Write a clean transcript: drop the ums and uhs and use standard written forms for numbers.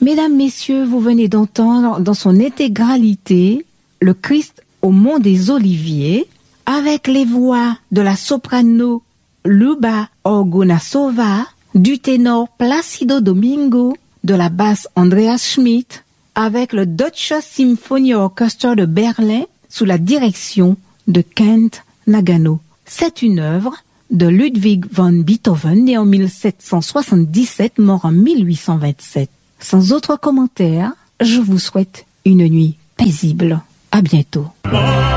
Mesdames, Messieurs, vous venez d'entendre dans son intégralité le Christ au Mont des Oliviers avec les voix de la soprano Luba Orgonasova, du ténor Placido Domingo, de la basse Andreas Schmidt, avec le Deutsche Symphony Orchestra de Berlin sous la direction de Kent Nagano. C'est une œuvre de Ludwig van Beethoven, né en 1777, mort en 1827. Sans autre commentaire, je vous souhaite une nuit paisible. À bientôt.